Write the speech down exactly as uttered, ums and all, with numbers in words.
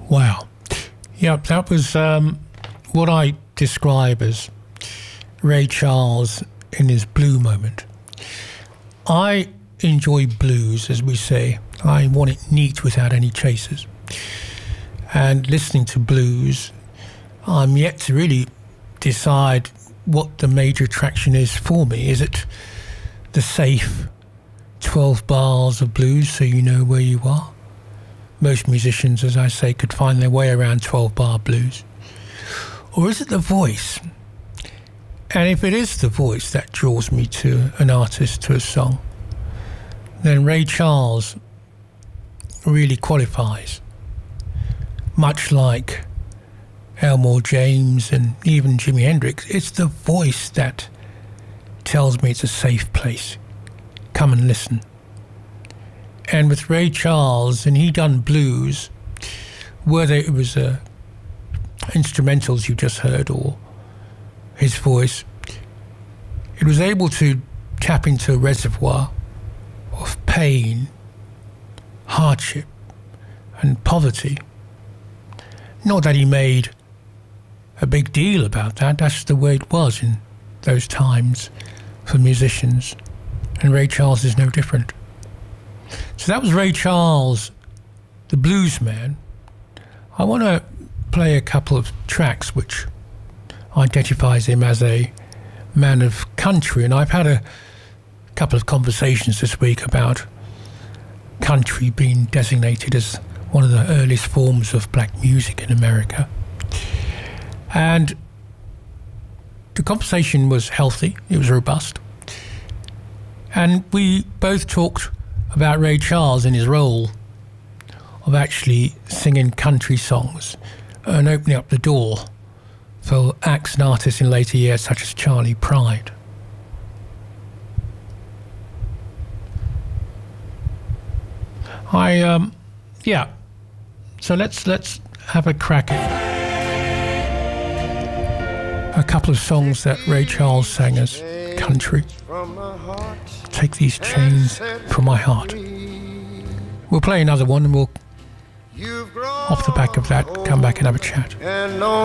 Wow. Yep, that was um, what I describe as Ray Charles in his blue moment. I enjoy blues, as we say. I want it neat without any chasers. And listening to blues, I'm yet to really decide what the major attraction is for me. Is it the safe twelve bars of blues so you know where you are? Most musicians, as I say, could find their way around twelve bar blues. Or is it the voice? And if it is the voice that draws me to an artist, to a song, then Ray Charles really qualifies. Much like Elmore James and even Jimi Hendrix, it's the voice that tells me it's a safe place. Come and listen. And with Ray Charles, and he done blues, whether it was uh, instrumentals you just heard or his voice, it was able to tap into a reservoir of pain, hardship, and poverty. Not that he made a big deal about that, that's the way it was in those times for musicians, and Ray Charles is no different. So that was Ray Charles, the blues man. I want to play a couple of tracks which identifies him as a man of country, and I've had a couple of conversations this week about country being designated as one of the earliest forms of black music in America. And the conversation was healthy, it was robust, and we both talked about Ray Charles and his role of actually singing country songs and opening up the door for acts and artists in later years such as Charley Pride. I, um, yeah, so let's, let's have a crack at a couple of songs that Ray Charles sang as country. Take These Chains From My Heart. We'll play another one and we'll, off the back of that, come back and have a chat.